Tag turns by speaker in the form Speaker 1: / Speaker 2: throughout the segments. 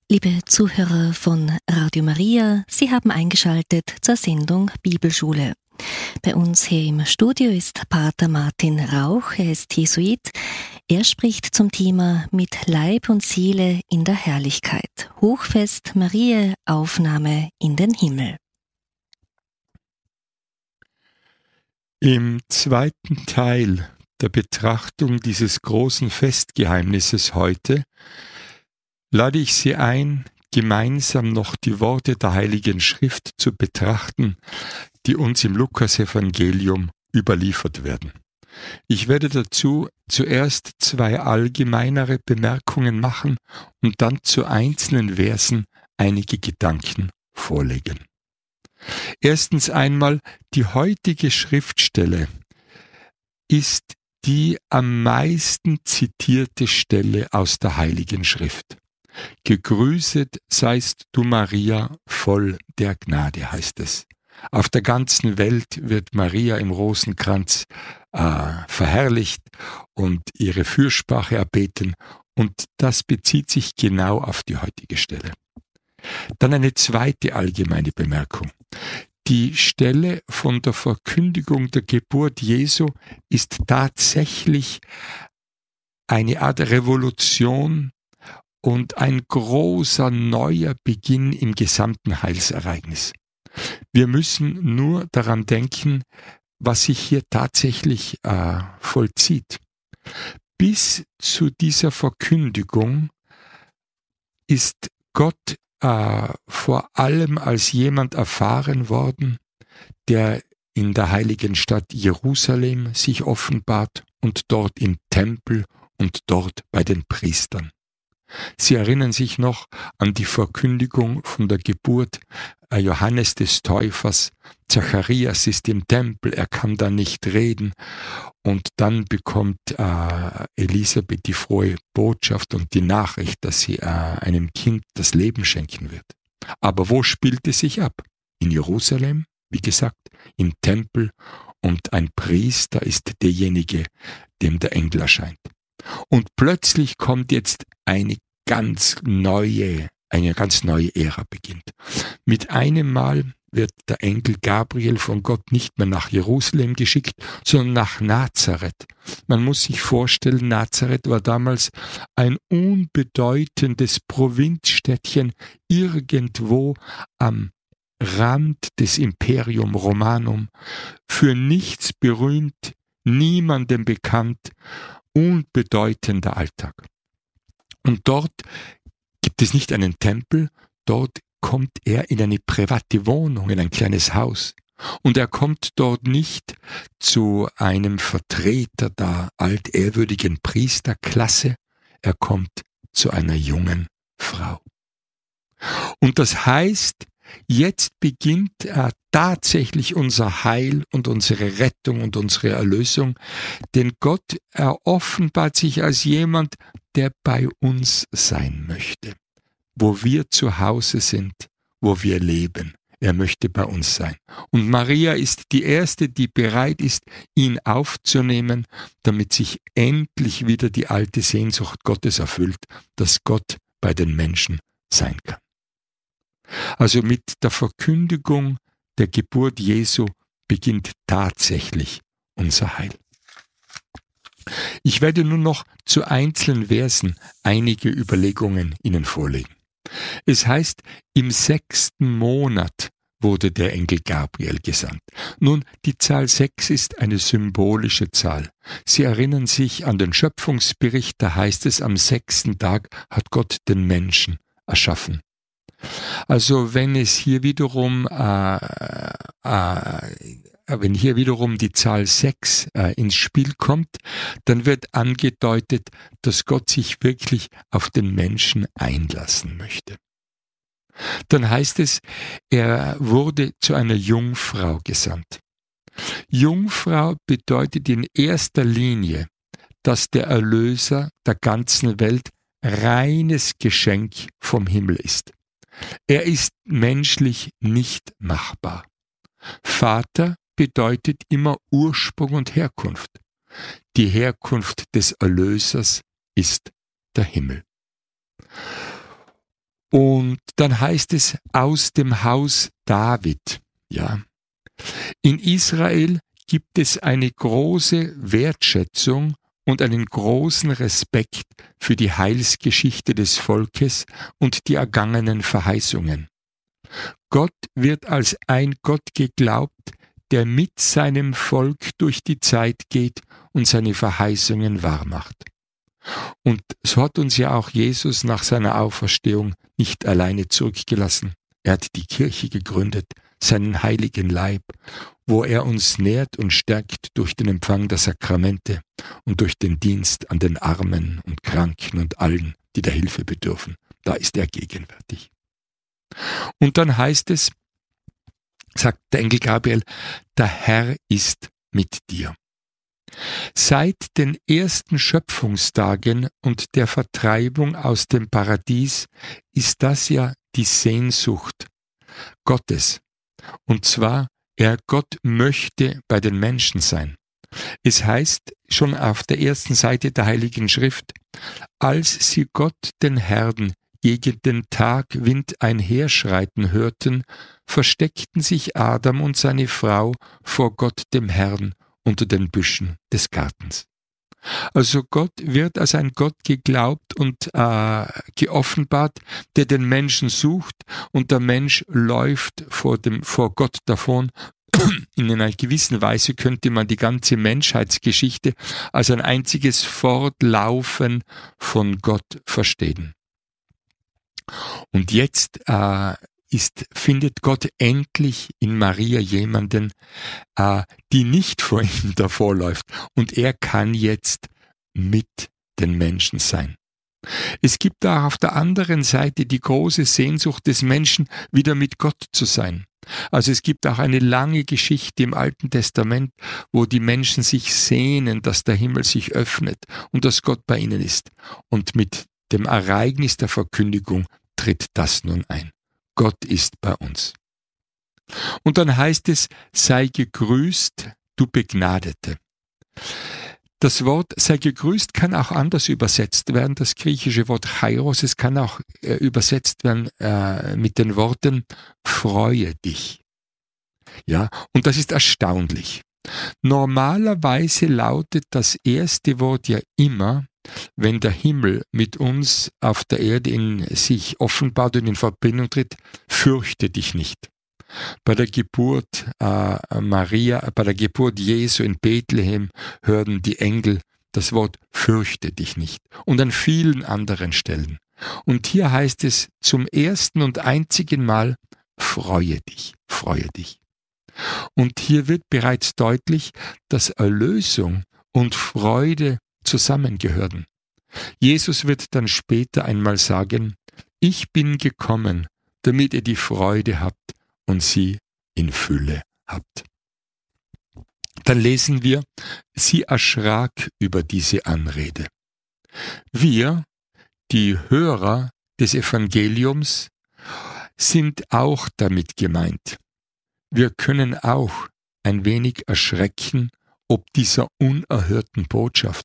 Speaker 1: Liebe Zuhörer von Radio Maria, Sie haben eingeschaltet zur Sendung Bibelschule. Bei uns hier im Studio ist Pater Martin Rauch, er ist Jesuit. Er spricht zum Thema Mit Leib und Seele in der Herrlichkeit. Hochfest Mariä, Aufnahme in den Himmel.
Speaker 2: Im zweiten Teil der Betrachtung dieses großen Festgeheimnisses heute lade ich Sie ein, gemeinsam noch die Worte der Heiligen Schrift zu betrachten, die uns im Lukasevangelium überliefert werden. Ich werde dazu zuerst zwei allgemeinere Bemerkungen machen und dann zu einzelnen Versen einige Gedanken vorlegen. Erstens einmal, die heutige Schriftstelle ist die am meisten zitierte Stelle aus der Heiligen Schrift. Gegrüßet seist du, Maria, voll der Gnade, heißt es. Auf der ganzen Welt wird Maria im Rosenkranz verherrlicht und ihre Fürsprache erbeten, und das bezieht sich genau auf die heutige Stelle. Dann eine zweite allgemeine Bemerkung. Die Stelle von der Verkündigung der Geburt Jesu ist tatsächlich eine Art Revolution und ein großer neuer Beginn im gesamten Heilsereignis. Wir müssen nur daran denken, was sich hier tatsächlich vollzieht. Bis zu dieser Verkündigung ist Gott vor allem als jemand erfahren worden, der in der heiligen Stadt Jerusalem sich offenbart und dort im Tempel und dort bei den Priestern. Sie erinnern sich noch an die Verkündigung von der Geburt Johannes des Täufers. Zacharias ist im Tempel, er kann da nicht reden, und dann bekommt Elisabeth die frohe Botschaft und die Nachricht, dass sie einem Kind das Leben schenken wird. Aber wo spielt es sich ab? In Jerusalem, wie gesagt, im Tempel, und ein Priester ist derjenige, dem der Engel erscheint. Und plötzlich kommt jetzt eine ganz neue Ära beginnt. Mit einem Mal wird der Engel Gabriel von Gott nicht mehr nach Jerusalem geschickt, sondern nach Nazareth. Man muss sich vorstellen, Nazareth war damals ein unbedeutendes Provinzstädtchen irgendwo am Rand des Imperium Romanum, für nichts berühmt, niemandem bekannt, unbedeutender Alltag. Und dort gibt es nicht einen Tempel, dort kommt er in eine private Wohnung, in ein kleines Haus. Und er kommt dort nicht zu einem Vertreter der altehrwürdigen Priesterklasse, er kommt zu einer jungen Frau. Und das heißt, jetzt beginnt tatsächlich unser Heil und unsere Rettung und unsere Erlösung, denn Gott offenbart sich als jemand, der bei uns sein möchte, wo wir zu Hause sind, wo wir leben. Er möchte bei uns sein. Und Maria ist die Erste, die bereit ist, ihn aufzunehmen, damit sich endlich wieder die alte Sehnsucht Gottes erfüllt, dass Gott bei den Menschen sein kann. Also mit der Verkündigung der Geburt Jesu beginnt tatsächlich unser Heil. Ich werde nun noch zu einzelnen Versen einige Überlegungen Ihnen vorlegen. Es heißt, im 6. Monat wurde der Engel Gabriel gesandt. Nun, die Zahl 6 ist eine symbolische Zahl. Sie erinnern sich an den Schöpfungsbericht, da heißt es, am 6. Tag hat Gott den Menschen erschaffen. Also wenn hier wiederum die Zahl 6 ins Spiel kommt, dann wird angedeutet, dass Gott sich wirklich auf den Menschen einlassen möchte. Dann heißt es, er wurde zu einer Jungfrau gesandt. Jungfrau bedeutet in erster Linie, dass der Erlöser der ganzen Welt reines Geschenk vom Himmel ist. Er ist menschlich nicht machbar. Vater bedeutet immer Ursprung und Herkunft. Die Herkunft des Erlösers ist der Himmel. Und dann heißt es aus dem Haus David. Ja. In Israel gibt es eine große Wertschätzung und einen großen Respekt für die Heilsgeschichte des Volkes und die ergangenen Verheißungen. Gott wird als ein Gott geglaubt, der mit seinem Volk durch die Zeit geht und seine Verheißungen wahrmacht. Und so hat uns ja auch Jesus nach seiner Auferstehung nicht alleine zurückgelassen. Er hat die Kirche gegründet, seinen heiligen Leib, wo er uns nährt und stärkt durch den Empfang der Sakramente und durch den Dienst an den Armen und Kranken und allen, die der Hilfe bedürfen. Da ist er gegenwärtig. Und dann heißt es, sagt der Engel Gabriel, der Herr ist mit dir. Seit den ersten Schöpfungstagen und der Vertreibung aus dem Paradies ist das ja die Sehnsucht Gottes. Und zwar, Gott möchte bei den Menschen sein. Es heißt schon auf der ersten Seite der Heiligen Schrift, als sie Gott den Herrn gegen den Tagwind einherschreiten hörten, versteckten sich Adam und seine Frau vor Gott dem Herrn unter den Büschen des Gartens. Also Gott wird als ein Gott geglaubt und geoffenbart, der den Menschen sucht, und der Mensch läuft vor Gott davon. In einer gewissen Weise könnte man die ganze Menschheitsgeschichte als ein einziges Fortlaufen von Gott verstehen. Und jetzt findet Gott endlich in Maria jemanden, die nicht vor ihm davorläuft. Und er kann jetzt mit den Menschen sein. Es gibt auch auf der anderen Seite die große Sehnsucht des Menschen, wieder mit Gott zu sein. Also es gibt auch eine lange Geschichte im Alten Testament, wo die Menschen sich sehnen, dass der Himmel sich öffnet und dass Gott bei ihnen ist. Und mit dem Ereignis der Verkündigung tritt das nun ein. Gott ist bei uns. Und dann heißt es, sei gegrüßt, du Begnadete. Das Wort sei gegrüßt kann auch anders übersetzt werden, das griechische Wort Chairos, es kann auch übersetzt werden mit den Worten freue dich. Ja, und das ist erstaunlich. Normalerweise lautet das erste Wort ja immer, wenn der Himmel mit uns auf der Erde in sich offenbart und in Verbindung tritt, fürchte dich nicht. Bei der Geburt bei der Geburt Jesu in Bethlehem hörten die Engel das Wort fürchte dich nicht und an vielen anderen Stellen. Und hier heißt es zum ersten und einzigen Mal freue dich, freue dich. Und hier wird bereits deutlich, dass Erlösung und Freude zusammengehören. Jesus wird dann später einmal sagen, ich bin gekommen, damit ihr die Freude habt und sie in Fülle habt. Dann lesen wir, sie erschrak über diese Anrede. Wir, die Hörer des Evangeliums, sind auch damit gemeint. Wir können auch ein wenig erschrecken ob dieser unerhörten Botschaft.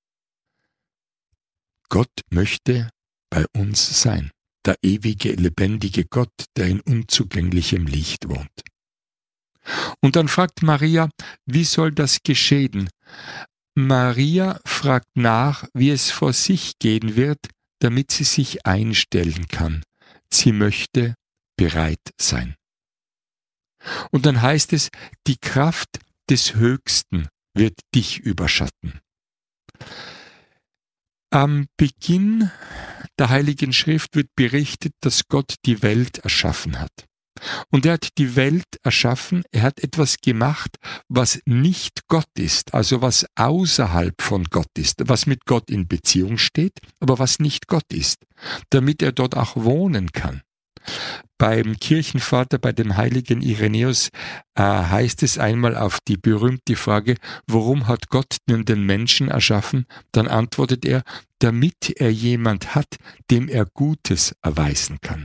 Speaker 2: Gott möchte bei uns sein, der ewige, lebendige Gott, der in unzugänglichem Licht wohnt. Und dann fragt Maria, wie soll das geschehen? Maria fragt nach, wie es vor sich gehen wird, damit sie sich einstellen kann. Sie möchte bereit sein. Und dann heißt es, die Kraft des Höchsten wird dich überschatten. Am Beginn der Heiligen Schrift wird berichtet, dass Gott die Welt erschaffen hat. Und er hat die Welt erschaffen, er hat etwas gemacht, was nicht Gott ist, also was außerhalb von Gott ist, was mit Gott in Beziehung steht, aber was nicht Gott ist, damit er dort auch wohnen kann. Beim Kirchenvater, bei dem heiligen Irenäus, heißt es einmal auf die berühmte Frage, warum hat Gott denn den Menschen erschaffen? Dann antwortet er, damit er jemand hat, dem er Gutes erweisen kann.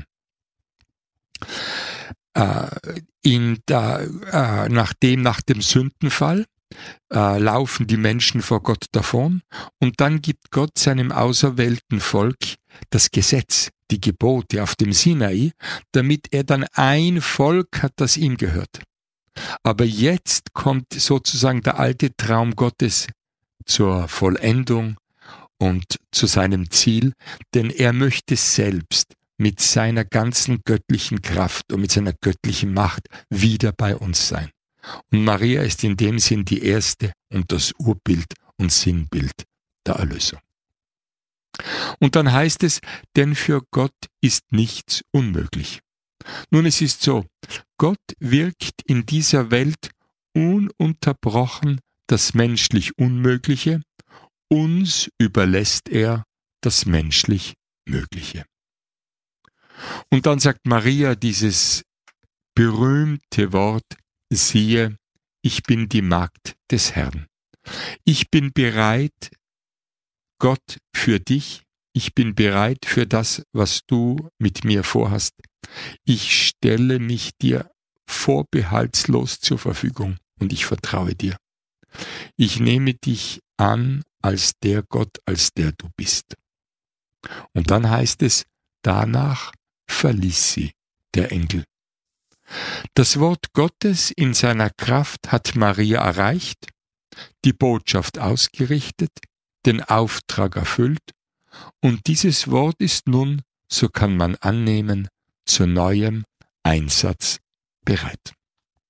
Speaker 2: Nach dem Sündenfall laufen die Menschen vor Gott davon und dann gibt Gott seinem auserwählten Volk das Gesetz, die Gebote auf dem Sinai, damit er dann ein Volk hat, das ihm gehört. Aber jetzt kommt sozusagen der alte Traum Gottes zur Vollendung und zu seinem Ziel, denn er möchte selbst mit seiner ganzen göttlichen Kraft und mit seiner göttlichen Macht wieder bei uns sein. Und Maria ist in dem Sinn die erste und das Urbild und Sinnbild der Erlösung. Und dann heißt es, denn für Gott ist nichts unmöglich. Nun, es ist so, Gott wirkt in dieser Welt ununterbrochen das menschlich Unmögliche, uns überlässt er das menschlich Mögliche. Und dann sagt Maria dieses berühmte Wort, siehe, ich bin die Magd des Herrn. Ich bin bereit, Gott, für dich. Ich bin bereit für das, was du mit mir vorhast. Ich stelle mich dir vorbehaltslos zur Verfügung und ich vertraue dir. Ich nehme dich an als der Gott, als der du bist. Und dann heißt es, danach verließ sie der Engel. Das Wort Gottes in seiner Kraft hat Maria erreicht, die Botschaft ausgerichtet, den Auftrag erfüllt, und dieses Wort ist nun, so kann man annehmen, zu neuem Einsatz bereit.